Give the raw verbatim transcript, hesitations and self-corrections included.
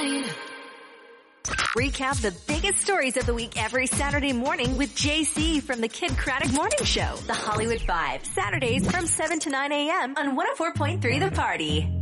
mine. Recap the biggest stories of the week every Saturday morning with J C from the Kid Craddock Morning Show. The Hollywood Five, Saturdays from seven to nine a.m. on one oh four point three The Party.